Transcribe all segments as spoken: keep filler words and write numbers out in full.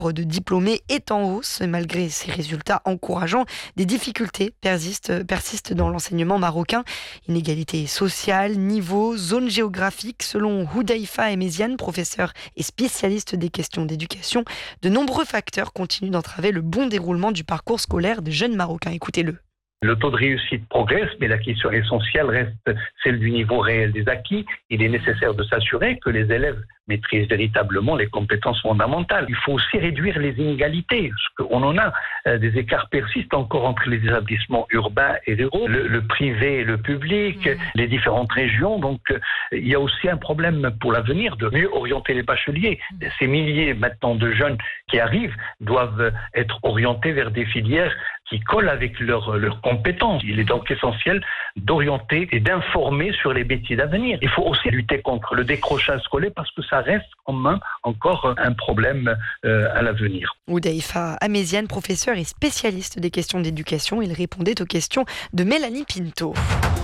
de diplômés est en hausse. Malgré ces résultats encourageants, des difficultés persistent, persistent dans l'enseignement marocain. Inégalités sociales, niveau, zone géographique. Selon Houdaïfa Emeziane, professeur et spécialiste des questions d'éducation, de nombreux facteurs continuent d'entraver le bon déroulement du parcours scolaire des jeunes Marocains. Écoutez-le. Le taux de réussite progresse, mais la question essentielle reste celle du niveau réel des acquis. Il est nécessaire de s'assurer que les élèves maîtrisent véritablement les compétences fondamentales. Il faut aussi réduire les inégalités, parce qu'on en a. Euh, des écarts persistent encore entre les établissements urbains et ruraux, le, le privé et le public, mmh. les différentes régions. Donc, euh, il y a aussi un problème pour l'avenir de mieux orienter les bacheliers. Mmh. Ces milliers maintenant de jeunes qui arrivent doivent être orientés vers des filières qui collent avec leurs leurs compétences. Il est donc essentiel d'orienter et d'informer sur les métiers d'avenir. Il faut aussi lutter contre le décrochage scolaire parce que ça reste quand même encore un problème euh, à l'avenir. Houdaïfa Emeziane, professeur et spécialiste des questions d'éducation, il répondait aux questions de Mélanie Pinto.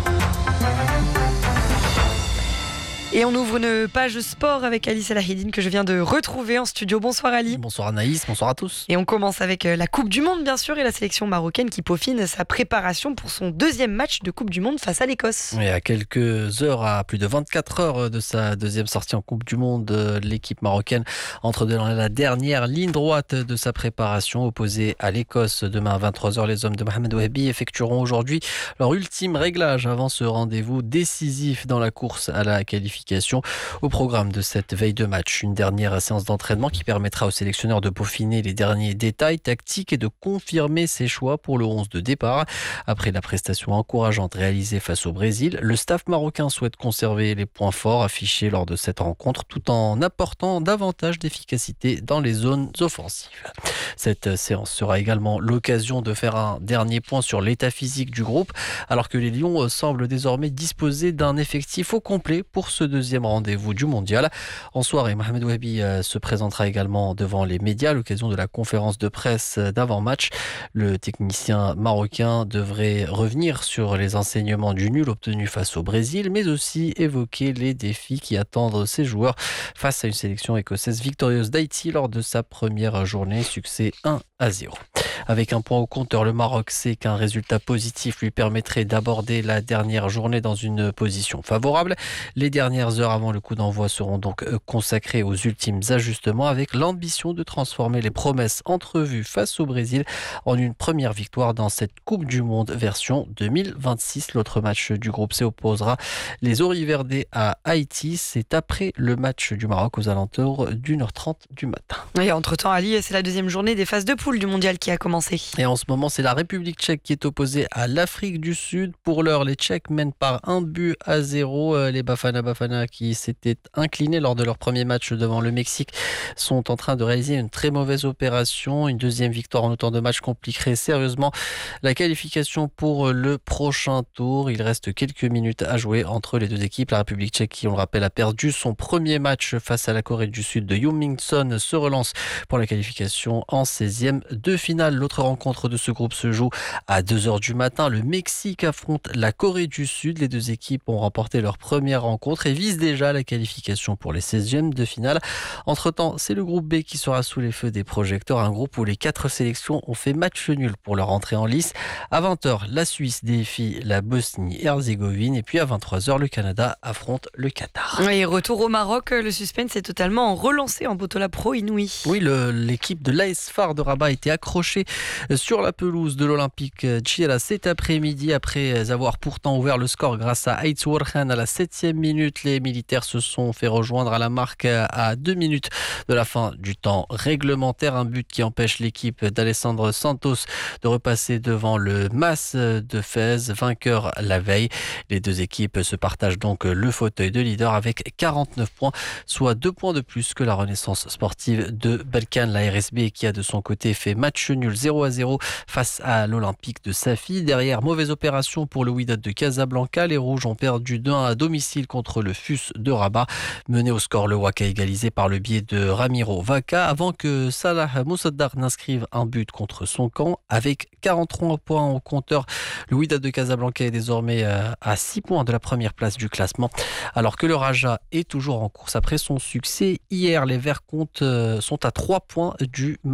Et on ouvre une page sport avec Ali Salahidine que je viens de retrouver en studio. Bonsoir Ali. Bonsoir Anaïs, bonsoir à tous. Et on commence avec la Coupe du Monde bien sûr et la sélection marocaine qui peaufine sa préparation pour son deuxième match de Coupe du Monde face à l'Écosse. Et à quelques heures, à plus de vingt-quatre heures de sa deuxième sortie en Coupe du Monde, l'équipe marocaine entre dans la dernière ligne droite de sa préparation opposée à l'Écosse. Demain à vingt-trois heures, les hommes de Mohamed Ouahabi effectueront aujourd'hui leur ultime réglage avant ce rendez-vous décisif dans la course à la qualification. Au programme de cette veille de match, une dernière séance d'entraînement qui permettra au sélectionneur de peaufiner les derniers détails tactiques et de confirmer ses choix pour le onze de départ. Après la prestation encourageante réalisée face au Brésil, le staff marocain souhaite conserver les points forts affichés lors de cette rencontre tout en apportant davantage d'efficacité dans les zones offensives. Cette séance sera également l'occasion de faire un dernier point sur l'état physique du groupe, alors que les Lions semblent désormais disposer d'un effectif au complet pour ce deuxième rendez-vous du mondial. En soirée, Mohamed Ouahabi se présentera également devant les médias à l'occasion de la conférence de presse d'avant-match. Le technicien marocain devrait revenir sur les enseignements du nul obtenu face au Brésil, mais aussi évoquer les défis qui attendent ses joueurs face à une sélection écossaise victorieuse d'Haïti lors de sa première journée, succès un à zéro. Avec un point au compteur, le Maroc sait qu'un résultat positif lui permettrait d'aborder la dernière journée dans une position favorable. Les dernières heures avant le coup d'envoi seront donc consacrées aux ultimes ajustements avec l'ambition de transformer les promesses entrevues face au Brésil en une première victoire dans cette Coupe du Monde version deux mille vingt-six. L'autre match du groupe C opposera les Oriverdés à Haïti. C'est après le match du Maroc aux alentours d'une heure trente du matin. Et entre-temps, Ali, c'est la deuxième journée des phases de poule du mondial qui a commencé. Et en ce moment, c'est la République tchèque qui est opposée à l'Afrique du Sud. Pour l'heure, les Tchèques mènent par un but à zéro. Les Bafana Bafana, qui s'étaient inclinés lors de leur premier match devant le Mexique, sont en train de réaliser une très mauvaise opération. Une deuxième victoire en autant de matchs compliquerait sérieusement la qualification pour le prochain tour. Il reste quelques minutes à jouer entre les deux équipes. La République tchèque, qui on le rappelle, a perdu son premier match face à la Corée du Sud de Young-min-son, se relance pour la qualification en seizième de finale. L'autre rencontre de ce groupe se joue à deux heures du matin. Le Mexique affronte la Corée du Sud. Les deux équipes ont remporté leur première rencontre et visent déjà la qualification pour les seizièmes de finale. Entre-temps, c'est le groupe B qui sera sous les feux des projecteurs, un groupe où les quatre sélections ont fait match nul pour leur entrée en lice. À vingt heures, la Suisse défie la Bosnie-Herzégovine et puis à vingt-trois heures, le Canada affronte le Qatar. Et retour au Maroc, le suspense est totalement relancé en Botola Pro Inouï. Oui, le, l'équipe de l'A S F A R de Rabat a été accrochée sur la pelouse de l'Olympique Tchira cet après-midi après avoir pourtant ouvert le score grâce à Aït Warkhan à la septième minute. Les militaires se sont fait rejoindre à la marque à deux minutes de la fin du temps réglementaire. Un but qui empêche l'équipe d'Alessandro Santos de repasser devant le Mas de Fès, vainqueur la veille. Les deux équipes se partagent donc le fauteuil de leader avec quarante-neuf points, soit deux points de plus que la Renaissance sportive de Balkan. La R S B qui a de son côté fait match nul zéro à zéro face à l'Olympique de Safi. Derrière, mauvaise opération pour le Wydad de Casablanca. Les Rouges ont perdu deux un à domicile contre le F U S de Rabat. Mené au score, le W A C A égalisé par le biais de Ramiro Vaca avant que Salah Moussaddar n'inscrive un but contre son camp. Avec quarante-trois points au compteur, le Wydad de Casablanca est désormais à six points de la première place du classement. Alors que le Raja est toujours en course après son succès hier, les Verts comptent, sont à trois points du